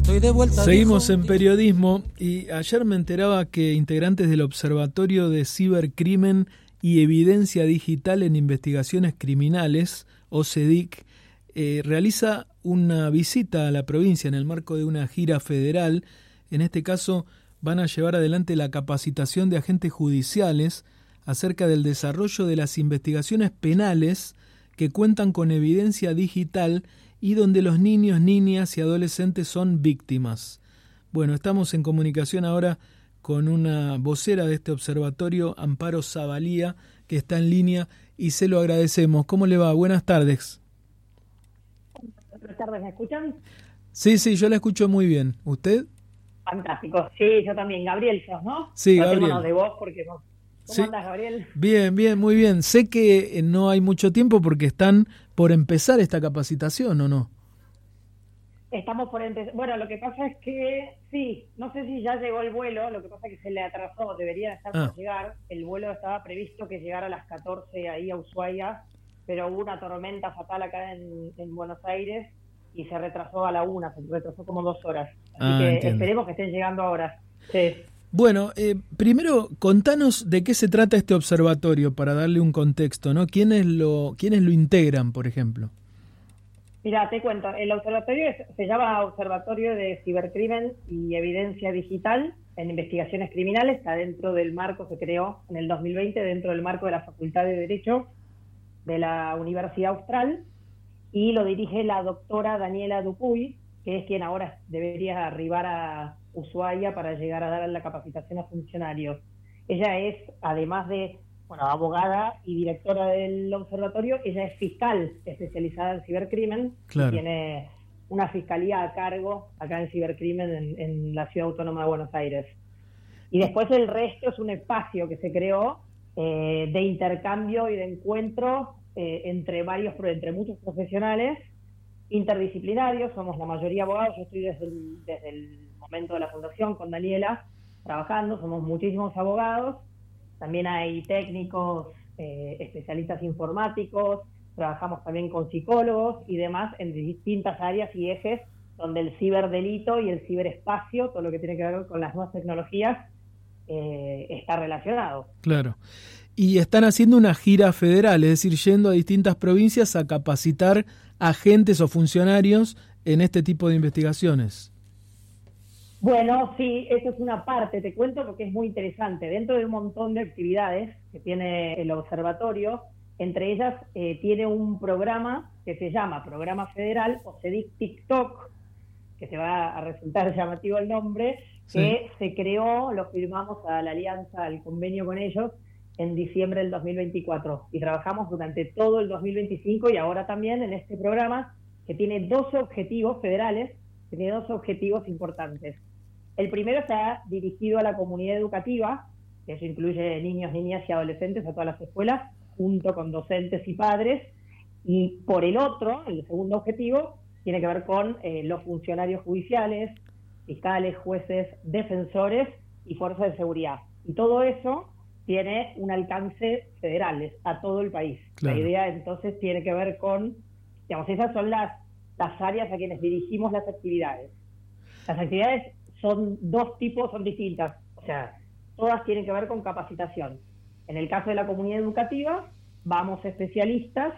estoy de vuelta. Seguimos en periodismo y ayer me enteraba que integrantes del Observatorio de Cibercrimen y Evidencia Digital en Investigaciones Criminales, OCEDIC, realiza una visita a la provincia en el marco de una gira federal. En este caso van a llevar adelante la capacitación de agentes judiciales acerca del desarrollo de las investigaciones penales que cuentan con evidencia digital y donde los niños, niñas y adolescentes son víctimas. Bueno, estamos en comunicación ahora con una vocera de este observatorio, Amparo Zavalía, que está en línea y se lo agradecemos. ¿Cómo le va? Buenas tardes. Buenas tardes, ¿me escuchan? Sí, yo la escucho muy bien. ¿Usted? Fantástico, sí, yo también. Gabriel sos, ¿no? Sí, Gabriel. De vos porque no. ¿Cómo andás, Gabriel? Bien, muy bien. Sé que no hay mucho tiempo porque están por empezar esta capacitación, ¿o no? Estamos por empezar. Bueno, lo que pasa es que, sí, no sé si ya llegó el vuelo, lo que pasa es que se le atrasó, debería estar por llegar. El vuelo estaba previsto que llegara a las 14 ahí a Ushuaia, pero hubo una tormenta fatal acá en Buenos Aires y se retrasó a la 1, se retrasó como 2 horas. Así que entiendo. Esperemos que estén llegando ahora. Sí. Bueno, primero contanos de qué se trata este observatorio para darle un contexto, ¿no? ¿Quiénes lo integran, por ejemplo? Mira, te cuento, el observatorio se llama Observatorio de Cibercrimen y Evidencia Digital en Investigaciones Criminales, está dentro del marco, se creó en el 2020 dentro del marco de la Facultad de Derecho de la Universidad Austral, y lo dirige la doctora Daniela Dupuy, que es quien ahora debería arribar a Ushuaia para llegar a dar la capacitación a funcionarios. Ella es, además de abogada y directora del observatorio, ella es fiscal especializada en cibercrimen. Claro. Tiene una fiscalía a cargo acá en cibercrimen en la Ciudad Autónoma de Buenos Aires. Y después el resto es un espacio que se creó de intercambio y de encuentro entre muchos profesionales interdisciplinarios. Somos la mayoría abogados. Yo estoy desde el momento de la fundación con Daniela trabajando, somos muchísimos abogados. También hay técnicos, especialistas informáticos, trabajamos también con psicólogos y demás en distintas áreas y ejes donde el ciberdelito y el ciberespacio, todo lo que tiene que ver con las nuevas tecnologías, está relacionado. Claro. Y están haciendo una gira federal, es decir, yendo a distintas provincias a capacitar agentes o funcionarios en este tipo de investigaciones. Bueno, sí, eso es una parte, te cuento porque es muy interesante. Dentro de un montón de actividades que tiene el observatorio, entre ellas tiene un programa que se llama Programa Federal OCEDIC TikTok, que se va a resultar llamativo el nombre, que se creó, lo firmamos a la alianza, al convenio con ellos, en diciembre del 2024. Y trabajamos durante todo el 2025 y ahora también en este programa que tiene 12 objetivos federales, que tiene 12 objetivos importantes. El primero está dirigido a la comunidad educativa, que eso incluye niños, niñas y adolescentes a todas las escuelas, junto con docentes y padres. Y por el otro, el segundo objetivo, tiene que ver con los funcionarios judiciales, fiscales, jueces, defensores y fuerzas de seguridad. Y todo eso tiene un alcance federal, a todo el país. Claro. La idea entonces tiene que ver con, esas son las áreas a quienes dirigimos las actividades. Las actividades son dos tipos, son distintas, o sea, todas tienen que ver con capacitación. En el caso de la comunidad educativa, vamos especialistas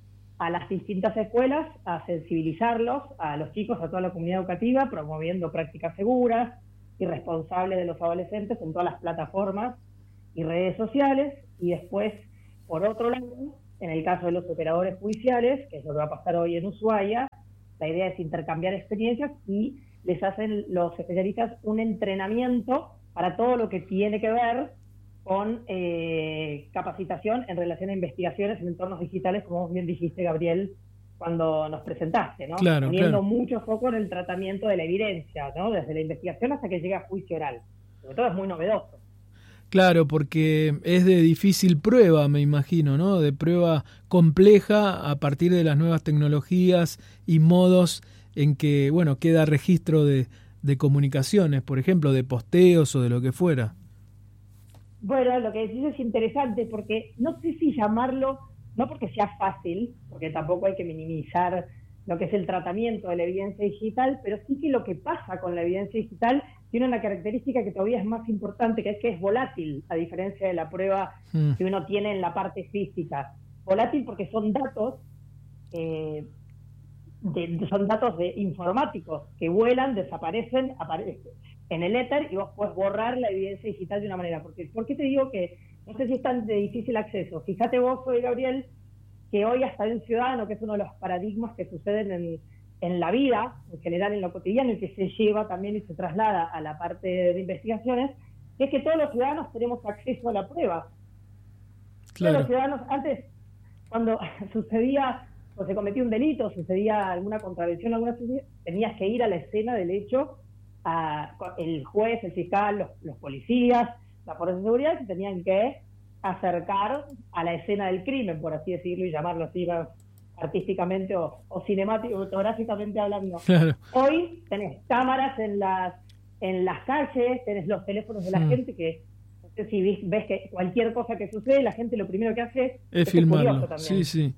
a las distintas escuelas a sensibilizarlos, a los chicos, a toda la comunidad educativa, promoviendo prácticas seguras y responsables de los adolescentes en todas las plataformas y redes sociales. Y después, por otro lado, en el caso de los operadores judiciales, que es lo que va a pasar hoy en Ushuaia, la idea es intercambiar experiencias y les hacen los especialistas un entrenamiento para todo lo que tiene que ver con capacitación en relación a investigaciones en entornos digitales, como vos bien dijiste, Gabriel, cuando nos presentaste, ¿no? Claro, poniendo mucho foco en el tratamiento de la evidencia, ¿no? Desde la investigación hasta que llega a juicio oral. Sobre todo es muy novedoso. Claro, porque es de difícil prueba, me imagino, ¿no? De prueba compleja a partir de las nuevas tecnologías y modos en que, queda registro de comunicaciones, por ejemplo, de posteos o de lo que fuera. Bueno, lo que decís es interesante porque no sé si llamarlo, no porque sea fácil, porque tampoco hay que minimizar lo que es el tratamiento de la evidencia digital, pero sí que lo que pasa con la evidencia digital tiene una característica que todavía es más importante, que es volátil, a diferencia de la prueba que uno tiene en la parte física. Volátil porque son datos, son datos informáticos que vuelan, desaparecen, en el éter, y vos podés borrar la evidencia digital de una manera. ¿Por qué te digo que no sé si es tan de difícil acceso? Fíjate vos, hoy, Gabriel, que hoy hasta de un ciudadano, que es uno de los paradigmas que suceden en la vida, en general en lo cotidiano, y que se lleva también y se traslada a la parte de investigaciones, que es que todos los ciudadanos tenemos acceso a la prueba. Claro. Todos los ciudadanos, antes, cuando sucedía, o se cometía un delito, sucedía alguna contravención, tenías que ir a la escena del hecho, el juez, el fiscal, los policías, las fuerzas de seguridad, se tenían que acercar a la escena del crimen, por así decirlo, y llamarlo así artísticamente o cinematográficamente hablando. Claro. Hoy tenés cámaras en las calles, tenés los teléfonos de la gente, que no sé si ves que cualquier cosa que sucede, la gente lo primero que hace es filmarlo. Sí.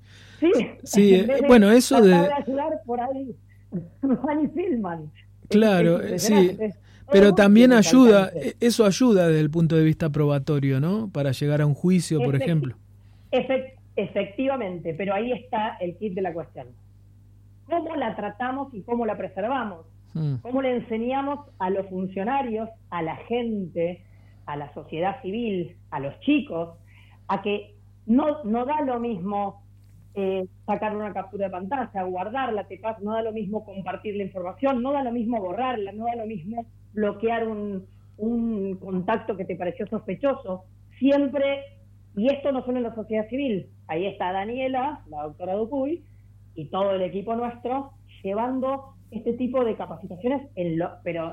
Bueno, eso de ayudar por ahí, van y filman. Claro, sí. Pero también ayuda, eso ayuda desde el punto de vista probatorio, ¿no? Para llegar a un juicio, por ejemplo. Efectivamente, pero ahí está el kit de la cuestión. ¿Cómo la tratamos y cómo la preservamos? ¿Cómo le enseñamos a los funcionarios, a la gente, a la sociedad civil, a los chicos, a que no da lo mismo sacar una captura de pantalla, guardarla, no da lo mismo compartir la información, no da lo mismo borrarla, no da lo mismo bloquear un contacto que te pareció sospechoso? Siempre, y esto no solo en la sociedad civil, ahí está Daniela, la doctora Dupuy, y todo el equipo nuestro, llevando este tipo de capacitaciones, pero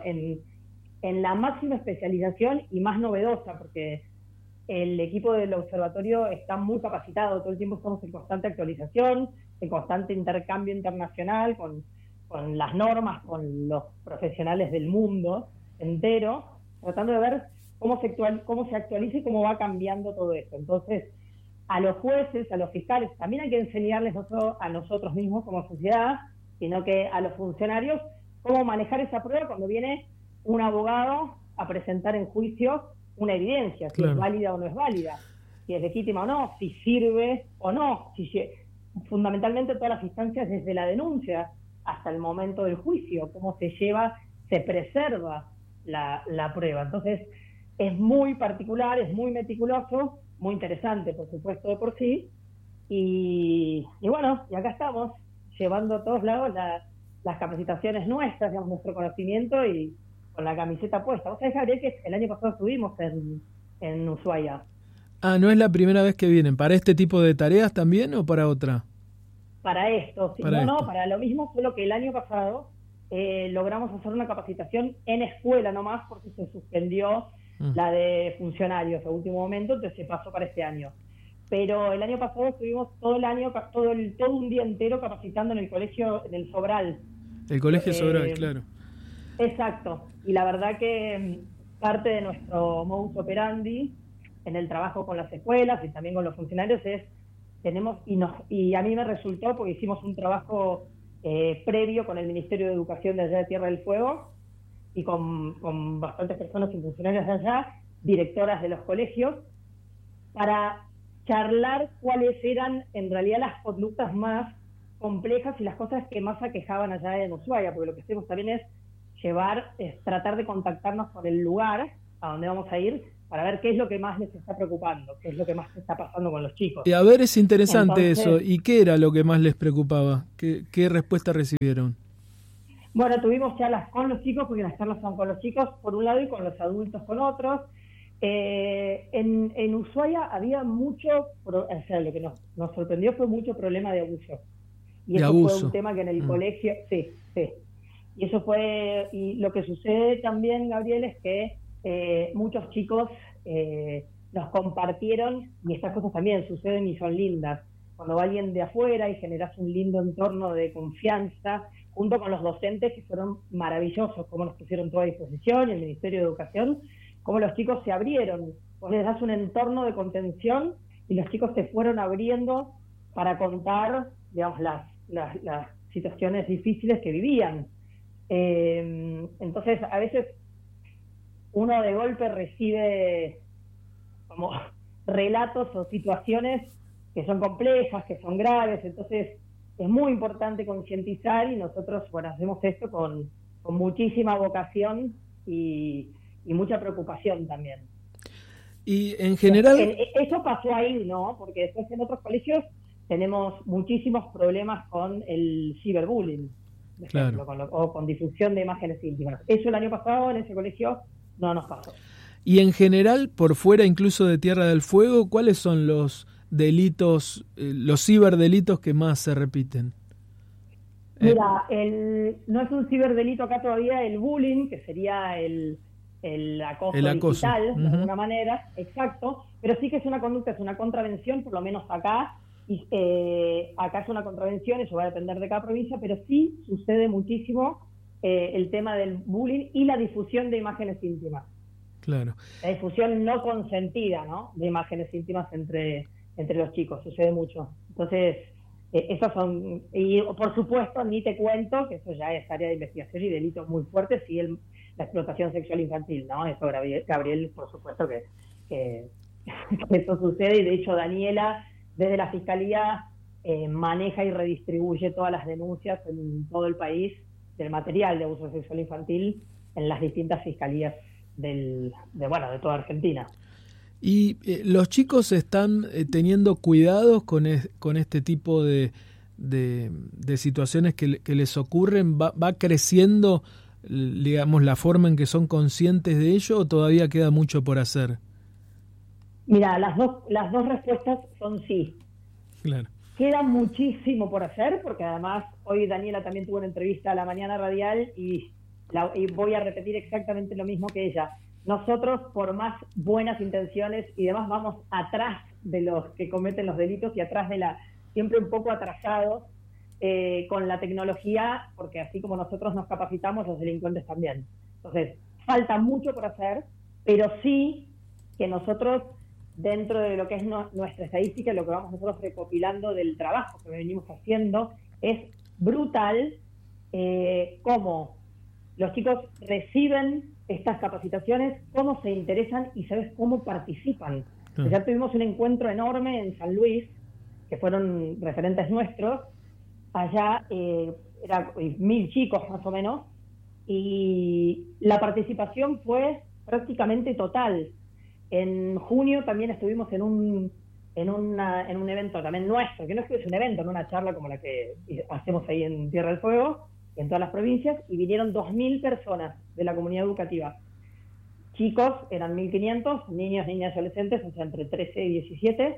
en la máxima especialización y más novedosa, porque el equipo del observatorio está muy capacitado, todo el tiempo estamos en constante actualización, en constante intercambio internacional con las normas, con los profesionales del mundo entero, tratando de ver cómo se actualiza y cómo va cambiando todo esto. Entonces, a los jueces, a los fiscales, también hay que enseñarles no solo a nosotros mismos como sociedad, sino que a los funcionarios cómo manejar esa prueba cuando viene un abogado a presentar en juicio una evidencia, si es válida o no es válida, si es legítima o no, si sirve o no, fundamentalmente todas las instancias desde la denuncia hasta el momento del juicio, cómo se preserva la prueba. Entonces, es muy particular, es muy meticuloso, muy interesante, por supuesto, de por sí, y bueno, y acá estamos, llevando a todos lados las capacitaciones nuestras, digamos, nuestro conocimiento, y con la camiseta puesta. Vos sabés, Gabriel, que el año pasado estuvimos en Ushuaia. ¿No es la primera vez que vienen? ¿Para este tipo de tareas también o para otra? Para esto, sí. Para lo mismo, solo que el año pasado logramos hacer una capacitación en escuela nomás, porque se suspendió la de funcionarios a último momento, entonces se pasó para este año. Pero el año pasado estuvimos todo un día entero capacitando en el colegio, en el Sobral. El colegio Sobral, claro. Exacto. Y la verdad que parte de nuestro modus operandi en el trabajo con las escuelas y también con los funcionarios y a mí me resultó, porque hicimos un trabajo previo con el Ministerio de Educación de allá de Tierra del Fuego y con bastantes personas y funcionarios de allá, directoras de los colegios, para charlar cuáles eran en realidad las conductas más complejas y las cosas que más aquejaban allá en Ushuaia, porque lo que hacemos también es tratar de contactarnos con el lugar a donde vamos a ir para ver qué es lo que más les está preocupando, qué es lo que más está pasando con los chicos. Y a ver, es interesante eso. ¿Y qué era lo que más les preocupaba? ¿Qué respuesta recibieron? Bueno, tuvimos charlas con los chicos, porque las charlas son con los chicos por un lado y con los adultos con otros. En Ushuaia había mucho, lo que nos sorprendió fue mucho problema de abuso. Y eso fue un tema que en el colegio, sí. Y eso y lo que sucede también, Gabriel, es que muchos chicos nos compartieron, y estas cosas también suceden y son lindas, cuando va alguien de afuera y generas un lindo entorno de confianza, junto con los docentes, que fueron maravillosos, cómo nos pusieron toda a disposición, y el Ministerio de Educación, cómo los chicos se abrieron. Vos les das un entorno de contención y los chicos se fueron abriendo para contar, digamos, situaciones difíciles que vivían. Entonces, a veces uno de golpe recibe como relatos o situaciones que son complejas, que son graves, entonces es muy importante concientizar, y nosotros, bueno, hacemos esto con muchísima vocación y mucha preocupación también. Y en general... Eso pasó ahí, ¿no? Porque después en otros colegios tenemos muchísimos problemas con el ciberbullying, por ejemplo, claro, o con difusión de imágenes íntimas. Eso el año pasado en ese colegio no nos pasó. Y en general, por fuera incluso de Tierra del Fuego, ¿cuáles son los delitos, los ciberdelitos que más se repiten? Mira, no es un ciberdelito acá todavía el bullying, que sería el acoso digital, de alguna manera, exacto, pero sí que es una conducta, es una contravención, por lo menos acá, y acá es una contravención, eso va a depender de cada provincia, pero sí sucede muchísimo el tema del bullying y la difusión de imágenes íntimas. Claro. La difusión no consentida, ¿no?, de imágenes íntimas entre los chicos, sucede mucho. Entonces, esos son, y por supuesto, ni te cuento, que eso ya es área de investigación y delitos muy fuertes, y la explotación sexual infantil, ¿no? Eso, Gabriel, por supuesto que eso sucede, y de hecho Daniela, desde la Fiscalía, maneja y redistribuye todas las denuncias en todo el país del material de abuso sexual infantil en las distintas fiscalías de toda Argentina. ¿Y los chicos están teniendo cuidados con este tipo de situaciones que les ocurren? ¿Va creciendo, digamos, la forma en que son conscientes de ello, o todavía queda mucho por hacer? Mira, las dos respuestas son sí. Claro. Queda muchísimo por hacer, porque además hoy Daniela también tuvo una entrevista a La Mañana Radial y voy a repetir exactamente lo mismo que ella. Nosotros, por más buenas intenciones y demás, vamos atrás de los que cometen los delitos y atrás siempre un poco atrasados con la tecnología, porque así como nosotros nos capacitamos, los delincuentes también. Entonces, falta mucho por hacer, pero sí que nosotros, dentro de lo que es nuestra estadística, lo que vamos nosotros recopilando del trabajo que venimos haciendo, es brutal cómo los chicos reciben estas capacitaciones, cómo se interesan y sabes cómo participan. Ya tuvimos un encuentro enorme en San Luis, que fueron referentes nuestros, allá eran 1.000 chicos más o menos, y la participación fue prácticamente total. En junio también estuvimos en un evento también nuestro, que no es que es un evento, en una charla como la que hacemos ahí en Tierra del Fuego, en todas las provincias, y vinieron 2.000 personas de la comunidad educativa. Chicos, eran 1.500, niños, niñas y adolescentes, o sea, entre 13 y 17,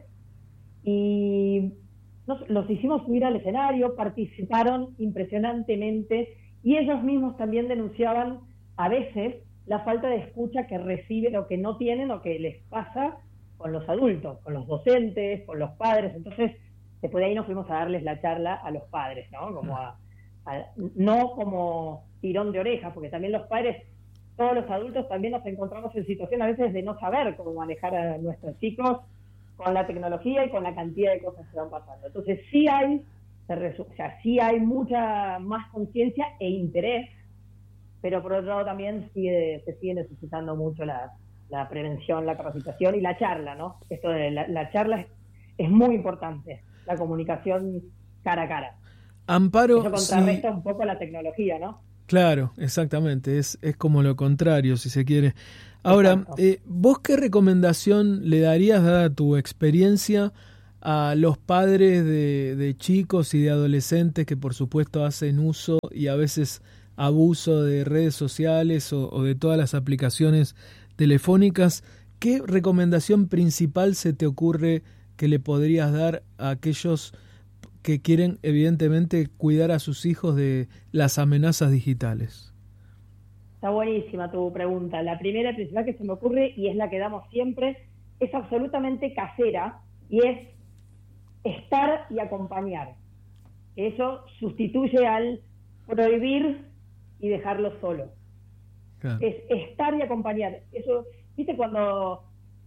y los hicimos subir al escenario, participaron impresionantemente, y ellos mismos también denunciaban a veces la falta de escucha que reciben o que no tienen o que les pasa con los adultos, con los docentes, con los padres. Entonces, después de ahí nos fuimos a darles la charla a los padres, ¿no? Como no como tirón de orejas, porque también los padres, todos los adultos también nos encontramos en situación a veces de no saber cómo manejar a nuestros chicos con la tecnología y con la cantidad de cosas que van pasando. Entonces sí hay mucha más conciencia e interés, pero por otro lado también se sigue necesitando mucho la prevención, la capacitación y la charla, ¿no? Esto de la charla es muy importante, la comunicación cara a cara. Amparo, eso contrarresta un poco la tecnología, ¿no? Claro, exactamente, es como lo contrario, si se quiere. Ahora, ¿vos qué recomendación le darías, dada tu experiencia, a los padres de chicos y de adolescentes que por supuesto hacen uso y a veces abuso de redes sociales o de todas las aplicaciones telefónicas? ¿Qué recomendación principal se te ocurre que le podrías dar a aquellos que quieren evidentemente cuidar a sus hijos de las amenazas digitales? Está buenísima tu pregunta. La primera y principal que se me ocurre, y es la que damos siempre, es absolutamente casera, y es estar y acompañar. Eso sustituye al prohibir y dejarlo solo. Claro. Es estar y acompañar. Eso, ¿viste cuando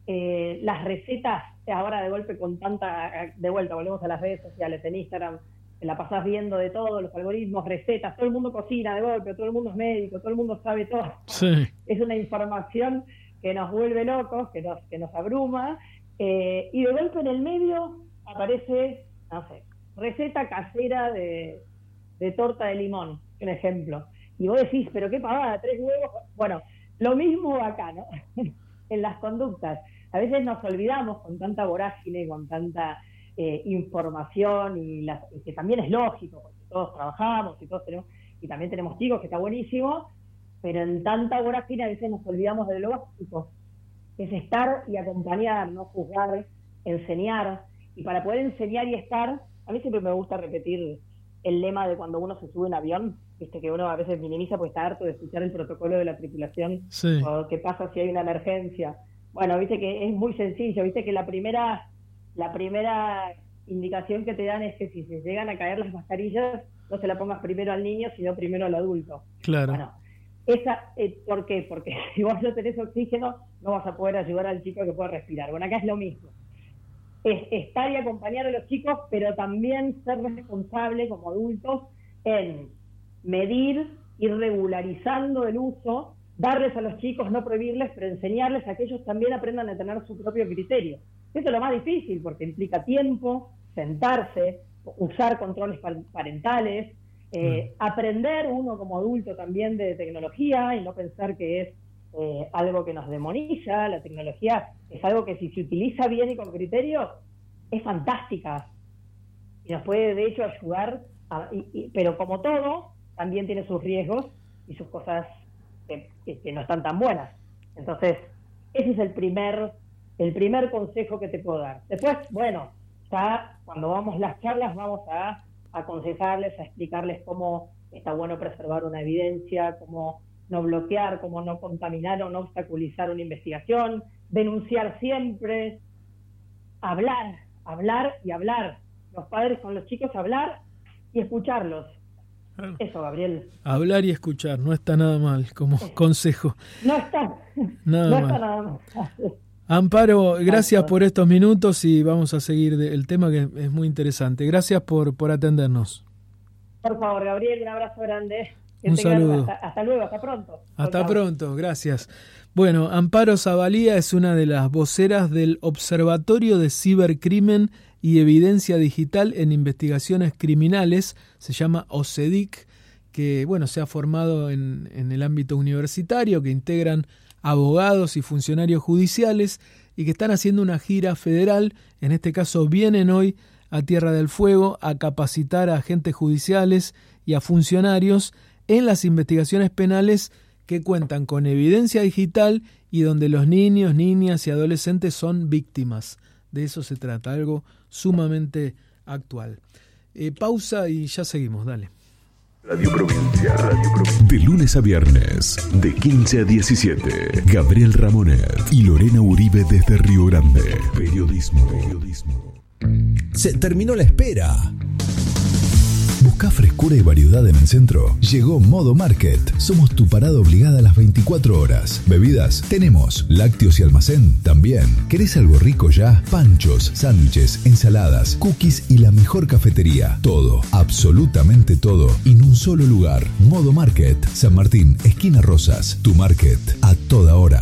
las recetas, ahora de golpe con de vuelta, volvemos a las redes sociales, en Instagram, te la pasás viendo de todo, los algoritmos, recetas, todo el mundo cocina de golpe, todo el mundo es médico, todo el mundo sabe todo. Sí. Es una información que nos vuelve locos, que nos abruma, y de golpe en el medio aparece, no sé, receta casera de torta de limón, un ejemplo. Y vos decís, pero qué pavada, 3 huevos. Bueno, lo mismo acá, ¿no? En las conductas. A veces nos olvidamos con tanta vorágine, con tanta información, y que también es lógico, porque todos trabajamos y también tenemos chicos, que está buenísimo, pero en tanta vorágine a veces nos olvidamos de lo básico, que es estar y acompañar, no juzgar, enseñar. Y para poder enseñar y estar, a mí siempre me gusta repetir el lema de cuando uno se sube en avión, viste que uno a veces minimiza porque está harto de escuchar el protocolo de la tripulación, sí, o qué pasa si hay una emergencia. Bueno, viste que es muy sencillo, viste que la primera indicación que te dan es que si se llegan a caer las mascarillas, no se la pongas primero al niño, sino primero al adulto. claro. Bueno, ¿por qué? Porque si vos no tenés oxígeno, no vas a poder ayudar al chico a que pueda respirar. Bueno, acá es lo mismo. Es estar y acompañar a los chicos, pero también ser responsable como adultos en medir, ir regularizando el uso, darles a los chicos, no prohibirles, pero enseñarles a que ellos también aprendan a tener su propio criterio. Eso es lo más difícil, porque implica tiempo, sentarse, usar controles parentales, aprender uno como adulto también de tecnología y no pensar que es algo que nos demoniza. La tecnología es algo que, si se utiliza bien y con criterio, es fantástica y nos puede de hecho ayudar, pero como todo, también tiene sus riesgos y sus cosas que no están tan buenas. Entonces, ese es el primer consejo que te puedo dar. Después, bueno, ya cuando vamos las charlas vamos a aconsejarles, a explicarles cómo está bueno preservar una evidencia, cómo no bloquear, cómo no contaminar o no obstaculizar una investigación, denunciar siempre, hablar y hablar. Los padres con los chicos, hablar y escucharlos. Eso, Gabriel. Hablar y escuchar, no está nada mal como consejo. No está nada mal. Amparo, gracias por estos minutos y vamos a seguir el tema, que es muy interesante. Gracias por atendernos. Por favor, Gabriel, un abrazo grande. Un saludo. Hasta luego, hasta pronto. Hasta pronto, gracias. Bueno, Amparo Zavalía es una de las voceras del Observatorio de Cibercrimen y Evidencia Digital en Investigaciones Criminales, se llama OCEDIC, que bueno, se ha formado en el ámbito universitario, que integran abogados y funcionarios judiciales y que están haciendo una gira federal. En este caso vienen hoy a Tierra del Fuego a capacitar a agentes judiciales y a funcionarios en las investigaciones penales que cuentan con evidencia digital y donde los niños, niñas y adolescentes son víctimas. De eso se trata, algo sumamente actual. Pausa y ya seguimos, dale. Radio Provincia. De lunes a viernes, de 15 a 17. Gabriel Ramonet y Lorena Uribe desde Río Grande. Periodismo. Se terminó la espera. ¿Buscás frescura y variedad en el centro? Llegó Modo Market. Somos tu parada obligada a las 24 horas. Bebidas, tenemos. Lácteos y almacén, también. ¿Querés algo rico ya? Panchos, sándwiches, ensaladas, cookies y la mejor cafetería. Todo, absolutamente todo, en un solo lugar. Modo Market. San Martín, esquina Rosas. Tu market, a toda hora.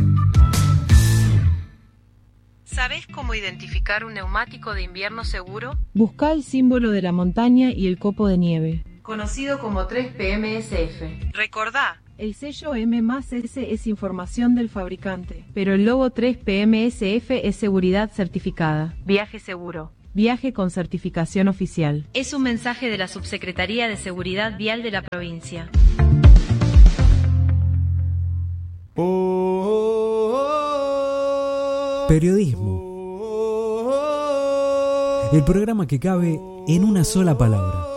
¿Sabés cómo identificar un neumático de invierno seguro? Busca el símbolo de la montaña y el copo de nieve, conocido como 3PMSF. Recordá, el sello M+S es información del fabricante, pero el logo 3PMSF es seguridad certificada. viaje seguro. Viaje con certificación oficial. Es un mensaje de la Subsecretaría de Seguridad Vial de la provincia. Periodismo. El programa que cabe en una sola palabra.